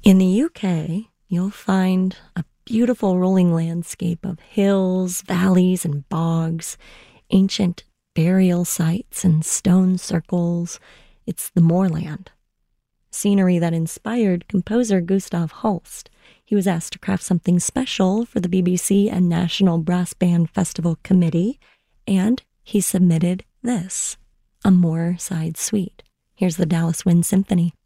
In the UK, you'll find a beautiful rolling landscape of hills, valleys, and bogs, ancient burial sites and stone circles. It's the moorland. Scenery that inspired composer Gustav Holst. He was asked to craft something special for the BBC and National Brass Band Festival Committee, and he submitted this, a Moorside Suite. Here's the Dallas Wind Symphony.